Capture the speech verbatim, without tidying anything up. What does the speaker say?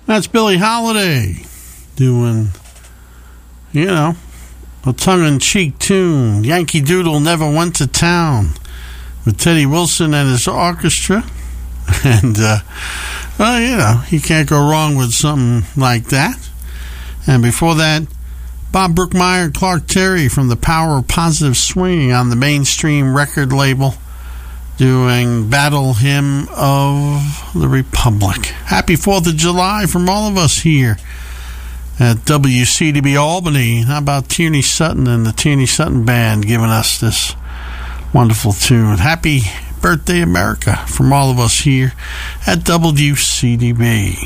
That's Billie Holiday doing, you know, a tongue-in-cheek tune. Yankee Doodle Never Went to Town with Teddy Wilson and his orchestra. And, uh, well, you know, you can't go wrong with something like that. And before that, Bob Brookmeyer and Clark Terry from the Power of Positive Swinging on the Mainstream record label doing Battle Hymn of the Republic. Happy fourth of July from all of us here at W C D B Albany. How about Tierney Sutton and the Tierney Sutton Band giving us this wonderful tune? Happy birthday, America, from all of us here at W C D B.